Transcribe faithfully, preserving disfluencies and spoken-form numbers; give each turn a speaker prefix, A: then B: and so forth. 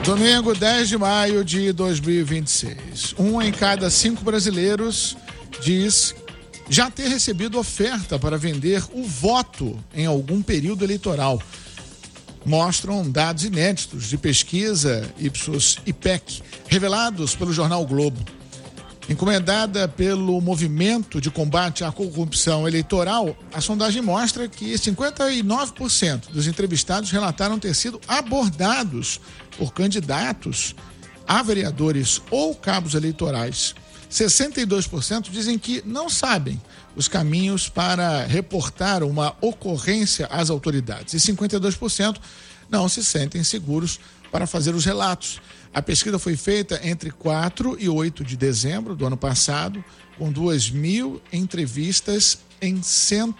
A: Domingo, dez de maio de dois mil e vinte e seis. Um em cada cinco brasileiros diz já ter recebido oferta para vender o voto em algum período eleitoral. Mostram dados inéditos de pesquisa Ipsos IPEC, revelados pelo jornal Globo. Encomendada pelo Movimento de Combate à Corrupção Eleitoral, a sondagem mostra que cinquenta e nove por cento dos entrevistados relataram ter sido abordados por candidatos a vereadores ou cabos eleitorais. sessenta e dois por cento dizem que não sabem os caminhos para reportar uma ocorrência às autoridades e cinquenta e dois por cento não se sentem seguros para fazer os relatos. A pesquisa foi feita entre quatro e oito de dezembro do ano passado, com duas mil entrevistas em cento